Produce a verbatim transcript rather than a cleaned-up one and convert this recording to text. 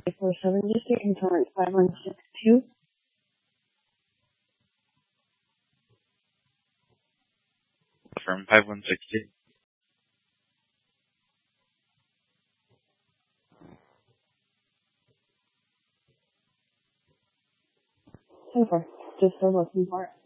four seven district in Torrance five one six two. From five one six two. ten four. Just still looking for it.